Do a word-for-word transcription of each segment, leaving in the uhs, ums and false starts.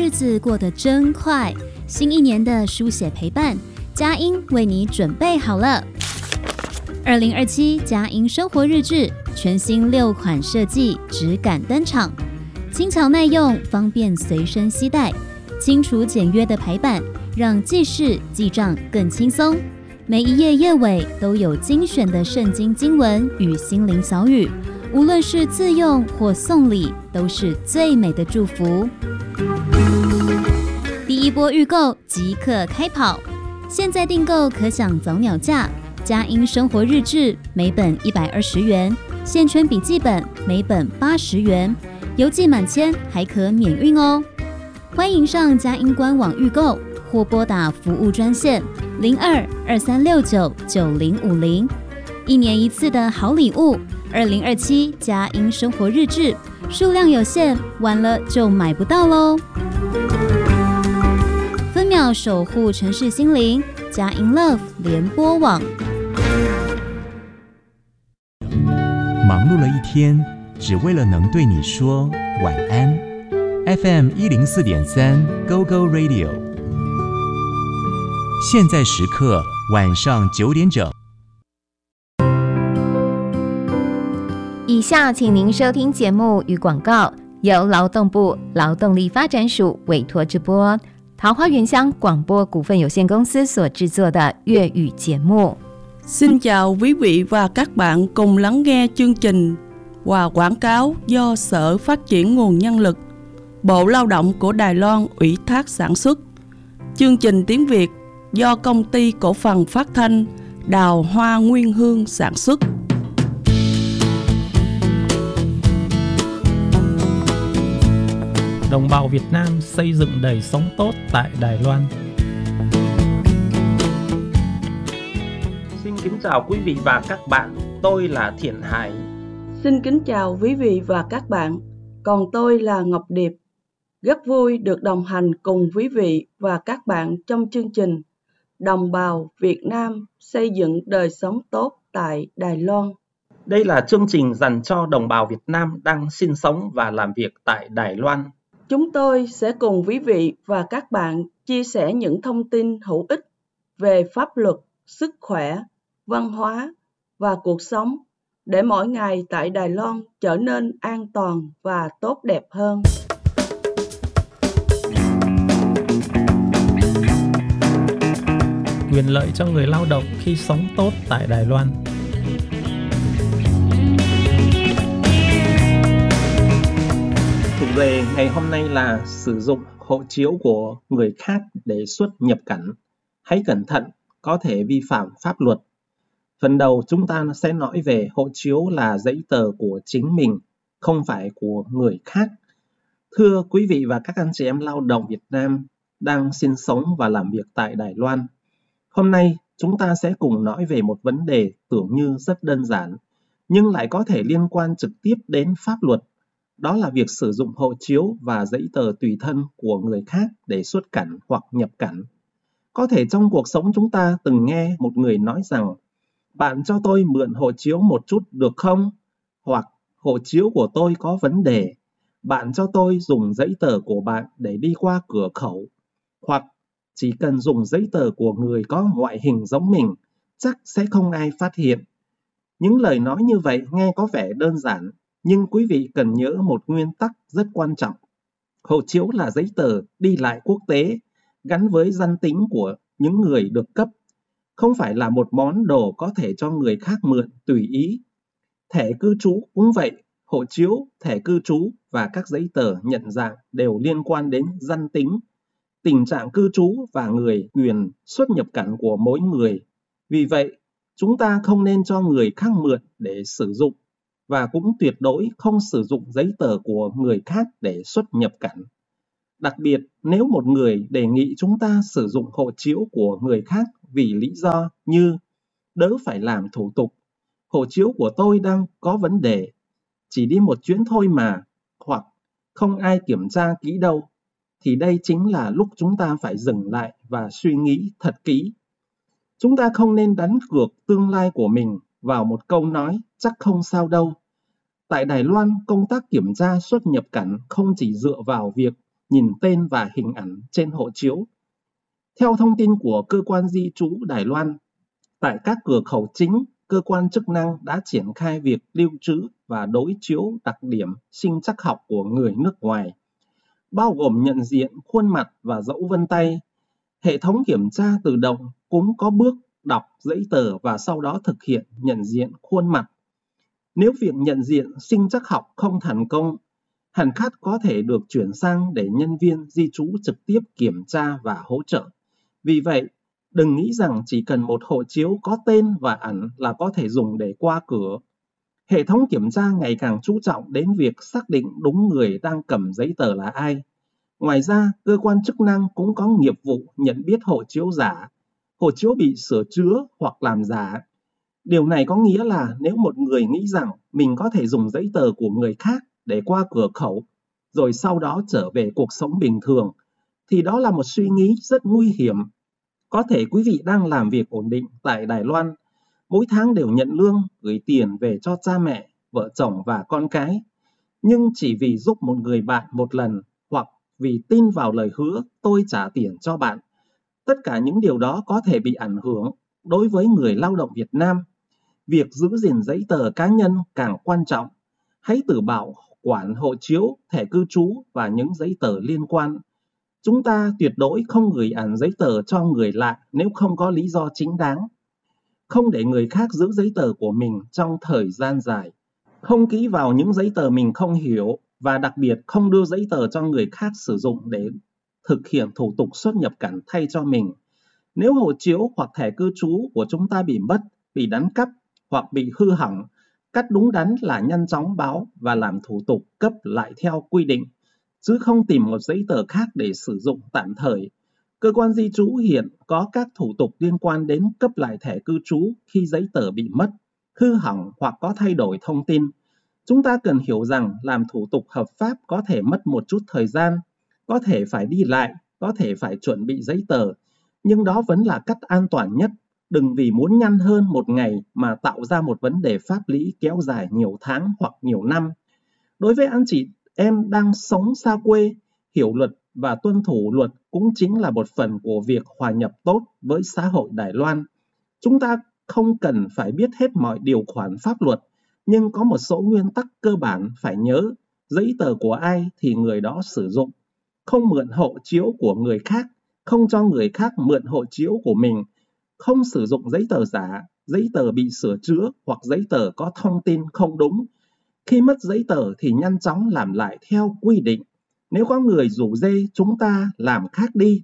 日子过得真快，新一年的书写陪伴，佳音为你准备好了。二零二七佳音生活日志全新六款设计质感登场，轻巧耐用，方便随身携带，清楚简约的排版让记事记账更轻松。每一页页尾都有精选的圣经经文与心灵小语，无论是自用或送礼，都是最美的祝福。第一波预购即刻开跑，现在订购可享早鸟价。佳音生活日志每本一百二十元，线圈笔记本每本八十元，邮寄满千还可免运哦。欢迎上佳音官网预购，或拨打服务专线零二二三六九九零五零。一年一次的好礼物，二零二七佳音生活日志，数量有限，晚了就买不到喽。分秒守护城市心灵，佳音 Love 联播网。 忙碌了一天，只为了能对你说晚安。F M 一零四点三 Go Go Radio， 现在时刻晚上九点整。 以下请您收听节目与广告，由劳动部劳动力发展署委托直播，桃花源乡广播股份有限公司所制作的粤语节目。 Xin chào quý vị và các bạn cùng lắng nghe chương trình và quảng cáo do Sở Phát triển Nguồn Nhân lực, Bộ Lao động của Đài Loan ủy thác sản xuất. Chương trình tiếng Việt do Công ty Cổ phần Phát thanh Đào Hoa Nguyên Hương sản xuất. Đồng bào Việt Nam xây dựng đời sống tốt tại Đài Loan. Xin kính chào quý vị và các bạn, tôi là Thiện Hải. Xin kính chào quý vị và các bạn, còn tôi là Ngọc Điệp. Rất vui được đồng hành cùng quý vị và các bạn trong chương trình Đồng bào Việt Nam xây dựng đời sống tốt tại Đài Loan. Đây là chương trình dành cho đồng bào Việt Nam đang sinh sống và làm việc tại Đài Loan. Chúng tôi sẽ cùng quý vị và các bạn chia sẻ những thông tin hữu ích về pháp luật, sức khỏe, văn hóa và cuộc sống để mỗi ngày tại Đài Loan trở nên an toàn và tốt đẹp hơn. Quyền lợi cho người lao động khi sống tốt tại Đài Loan. Chủ đề ngày hôm nay là sử dụng hộ chiếu của người khác để xuất nhập cảnh. Hãy cẩn thận, có thể vi phạm pháp luật. Phần đầu chúng ta sẽ nói về hộ chiếu là giấy tờ của chính mình, không phải của người khác. Thưa quý vị và các anh chị em lao động Việt Nam đang sinh sống và làm việc tại Đài Loan, hôm nay chúng ta sẽ cùng nói về một vấn đề tưởng như rất đơn giản, nhưng lại có thể liên quan trực tiếp đến pháp luật. Đó là việc sử dụng hộ chiếu và giấy tờ tùy thân của người khác để xuất cảnh hoặc nhập cảnh. Có thể trong cuộc sống chúng ta từng nghe một người nói rằng bạn cho tôi mượn hộ chiếu một chút được không? Hoặc hộ chiếu của tôi có vấn đề. Bạn cho tôi dùng giấy tờ của bạn để đi qua cửa khẩu. Hoặc chỉ cần dùng giấy tờ của người có ngoại hình giống mình, chắc sẽ không ai phát hiện. Những lời nói như vậy nghe có vẻ đơn giản, nhưng quý vị cần nhớ một nguyên tắc rất quan trọng. Hộ chiếu là giấy tờ đi lại quốc tế, gắn với danh tính của những người được cấp. Không phải là một món đồ có thể cho người khác mượn tùy ý. Thẻ cư trú cũng vậy, hộ chiếu, thẻ cư trú và các giấy tờ nhận dạng đều liên quan đến danh tính, tình trạng cư trú và người quyền xuất nhập cảnh của mỗi người. Vì vậy, chúng ta không nên cho người khác mượn để sử dụng và cũng tuyệt đối không sử dụng giấy tờ của người khác để xuất nhập cảnh. Đặc biệt, nếu một người đề nghị chúng ta sử dụng hộ chiếu của người khác vì lý do như đỡ phải làm thủ tục, hộ chiếu của tôi đang có vấn đề, chỉ đi một chuyến thôi mà, hoặc không ai kiểm tra kỹ đâu, thì đây chính là lúc chúng ta phải dừng lại và suy nghĩ thật kỹ. Chúng ta không nên đánh cược tương lai của mình vào một câu nói chắc không sao đâu. Tại Đài Loan, công tác kiểm tra xuất nhập cảnh không chỉ dựa vào việc nhìn tên và hình ảnh trên hộ chiếu. Theo thông tin của cơ quan di trú Đài Loan, tại các cửa khẩu chính, cơ quan chức năng đã triển khai việc lưu trữ và đối chiếu đặc điểm sinh trắc học của người nước ngoài, bao gồm nhận diện khuôn mặt và dấu vân tay. Hệ thống kiểm tra tự động cũng có bước đọc giấy tờ và sau đó thực hiện nhận diện khuôn mặt. Nếu việc nhận diện sinh trắc học không thành công, hành khách có thể được chuyển sang để nhân viên di trú trực tiếp kiểm tra và hỗ trợ. Vì vậy, đừng nghĩ rằng chỉ cần một hộ chiếu có tên và ảnh là có thể dùng để qua cửa. Hệ thống kiểm tra ngày càng chú trọng đến việc xác định đúng người đang cầm giấy tờ là ai. Ngoài ra, cơ quan chức năng cũng có nghiệp vụ nhận biết hộ chiếu giả, hộ chiếu bị sửa chữa hoặc làm giả. Điều này có nghĩa là nếu một người nghĩ rằng mình có thể dùng giấy tờ của người khác để qua cửa khẩu, rồi sau đó trở về cuộc sống bình thường, thì đó là một suy nghĩ rất nguy hiểm. Có thể quý vị đang làm việc ổn định tại Đài Loan, mỗi tháng đều nhận lương, gửi tiền về cho cha mẹ, vợ chồng và con cái. Nhưng chỉ vì giúp một người bạn một lần hoặc vì tin vào lời hứa tôi trả tiền cho bạn, tất cả những điều đó có thể bị ảnh hưởng. Đối với người lao động Việt Nam, việc giữ gìn giấy tờ cá nhân càng quan trọng. Hãy tự bảo quản hộ chiếu, thẻ cư trú và những giấy tờ liên quan. Chúng ta tuyệt đối không gửi ảnh giấy tờ cho người lạ nếu không có lý do chính đáng. Không để người khác giữ giấy tờ của mình trong thời gian dài. Không ký vào những giấy tờ mình không hiểu và đặc biệt không đưa giấy tờ cho người khác sử dụng để thực hiện thủ tục xuất nhập cảnh thay cho mình. Nếu hộ chiếu hoặc thẻ cư trú của chúng ta bị mất, bị đánh cắp hoặc bị hư hỏng, cách đúng đắn là nhanh chóng báo và làm thủ tục cấp lại theo quy định, chứ không tìm một giấy tờ khác để sử dụng tạm thời. Cơ quan di trú hiện có các thủ tục liên quan đến cấp lại thẻ cư trú khi giấy tờ bị mất, hư hỏng hoặc có thay đổi thông tin. Chúng ta cần hiểu rằng làm thủ tục hợp pháp có thể mất một chút thời gian, có thể phải đi lại, có thể phải chuẩn bị giấy tờ, nhưng đó vẫn là cách an toàn nhất. Đừng vì muốn nhanh hơn một ngày mà tạo ra một vấn đề pháp lý kéo dài nhiều tháng hoặc nhiều năm. Đối với anh chị em đang sống xa quê, hiểu luật và tuân thủ luật cũng chính là một phần của việc hòa nhập tốt với xã hội Đài Loan. Chúng ta không cần phải biết hết mọi điều khoản pháp luật, nhưng có một số nguyên tắc cơ bản phải nhớ. Giấy tờ của ai thì người đó sử dụng. Không mượn hộ chiếu của người khác, không cho người khác mượn hộ chiếu của mình. Không sử dụng giấy tờ giả, giấy tờ bị sửa chữa hoặc giấy tờ có thông tin không đúng. Khi mất giấy tờ thì nhanh chóng làm lại theo quy định. Nếu có người rủ rê chúng ta làm khác đi,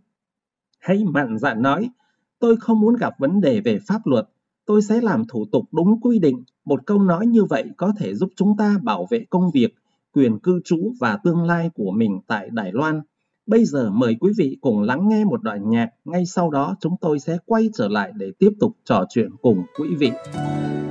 hãy mạnh dạn nói, tôi không muốn gặp vấn đề về pháp luật, tôi sẽ làm thủ tục đúng quy định. Một câu nói như vậy có thể giúp chúng ta bảo vệ công việc, quyền cư trú và tương lai của mình tại Đài Loan. Bây giờ mời quý vị cùng lắng nghe một đoạn nhạc, ngay sau đó chúng tôi sẽ quay trở lại để tiếp tục trò chuyện cùng quý vị.